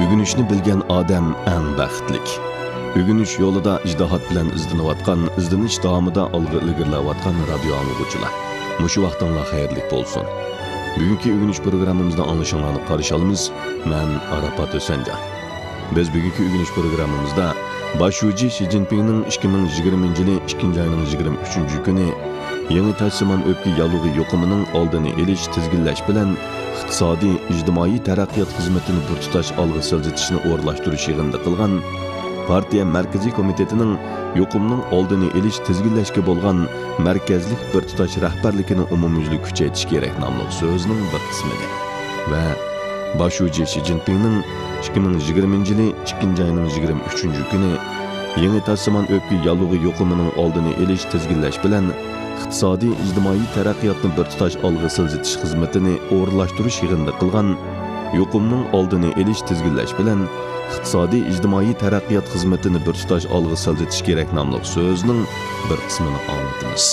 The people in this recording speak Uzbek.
Ügünüşni bilgen odam eng baxtlik. Ügünüş yo'lida ijtihod bilan izlanayotgan, izlanish davomida olg'a ilgarilayotgan radio anglag'uvchilar. Mushu vaqtinglar xayrli bo'lsin. Bugungi ügünüş programmamizda anglashinglarni qarshi olamiz. Men Arafat O'sanjon. Biz bugungi ügünüş programmamizda Başuji Xi Jinpingning 2020-yili 2-oyning 23-kuni yangi tajsimon o'pka yalug'i yuqumining oldini olish, tizginlash bilan iqtisodiy, ijtimoiy taraqqiyot xizmatini bir tutash olg'a siljitishni o'rlashtirish yig'inida qilgan partiya markaziy komitetining yuqumning oldini olish, tizginlashga bo'lgan markazlik bir tutash rahbarligini umumyuzlik kuchaytirish kerak nomli so'zining bir qismidir. Va Başuji Xi Jinpingning 2020-yili 2-oyning 23-kuni yangi tajsimon o'pka yalug'i yuqumining oldini olish, tizginlash bilan iqtisodiy, ijtimoiy taraqqiyotni bir tutash olg'a siljitish xizmatini o'rlashtirish yig'inida qilgan yuqumning oldini olish, tizginlash bilan iqtisodiy, ijtimoiy taraqqiyot xizmatini bir tutash olg'a siljitish kerak nomli so'zining bir qismini anglatamiz.